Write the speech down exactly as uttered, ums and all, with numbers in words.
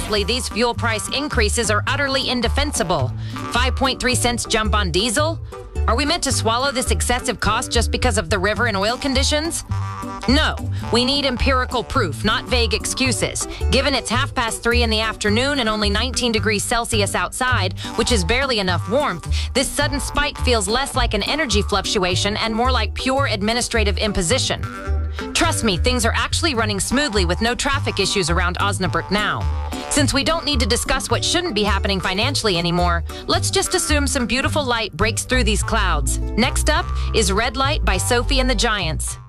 Honestly, these fuel price increases are utterly indefensible. five point three cents jump on diesel? Are we meant to swallow this excessive cost just because of the river and oil conditions? No, we need empirical proof, not vague excuses. Given it's half past three in the afternoon and only nineteen degrees Celsius outside, which is barely enough warmth, this sudden spike feels less like an energy fluctuation and more like pure administrative imposition. Trust me, things are actually running smoothly with no traffic issues around Osnabrück now. Since we don't need to discuss what shouldn't be happening financially anymore, let's just assume some beautiful light breaks through these clouds. Next up is Red Light by Sophie and the Giants.